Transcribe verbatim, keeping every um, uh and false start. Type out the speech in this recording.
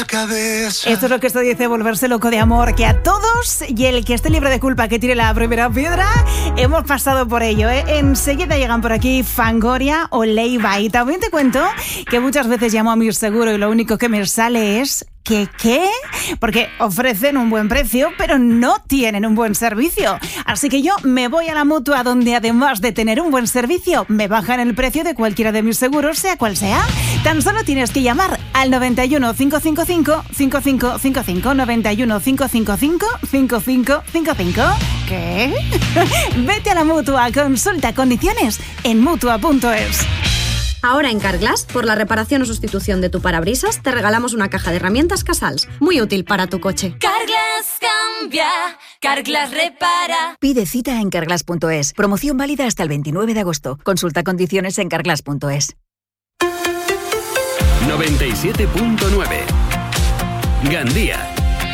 Esto es lo que esto dice volverse loco de amor, que a todos, y el que esté libre de culpa que tire la primera piedra, hemos pasado por ello, ¿eh? Enseguida llegan por aquí Fangoria o Leiva, y también te cuento que muchas veces llamo a mi seguro y lo único que me sale es ¿qué qué? Porque ofrecen un buen precio, pero no tienen un buen servicio. Así que yo me voy a la Mutua, donde además de tener un buen servicio, me bajan el precio de cualquiera de mis seguros, sea cual sea. Tan solo tienes que llamar al noventa y uno, cinco cinco cinco, cinco cinco cinco cinco, noventa y uno, cinco cinco cinco, cinco cinco cinco cinco. ¿Qué? Vete a la Mutua, consulta condiciones en mutua punto es. Ahora en Carglass, por la reparación o sustitución de tu parabrisas, te regalamos una caja de herramientas Casals, muy útil para tu coche. Carglass cambia, Carglass repara. Pide cita en carglass punto es. Promoción válida hasta el veintinueve de agosto. Consulta condiciones en carglass punto es. noventa y siete punto nueve Gandía.